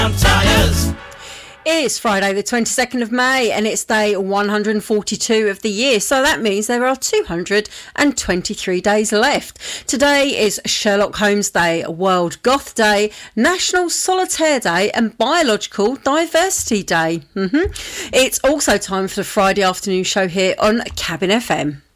Tyres. It's Friday the 22nd of May and it's day 142 of the year, so that means there are 223 days left. Today is Sherlock Holmes Day, World Goth Day, National Solitaire Day and Biological Diversity Day. It's also time for the Friday afternoon show here on Cabin FM.